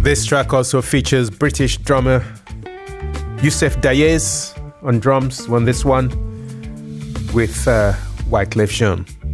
This track also features British drummer Yusef Dayes on drums on this one with Wyclef Jean.